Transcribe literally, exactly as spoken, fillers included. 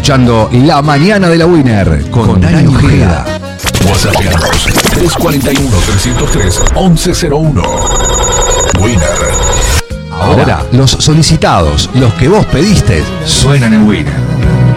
escuchando La Mañana de la Winner con, con Dani Ojeda. WhatsApp tres cuatro uno, tres cero tres, once cero uno. Winner. Ahora, los solicitados, los que vos pediste, suenan en Winner.